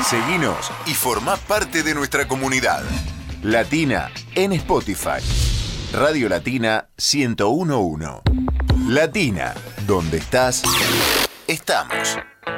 Seguinos y formá parte de nuestra comunidad. Latina en Spotify. Radio Latina 101.1. Latina, donde estás, estamos.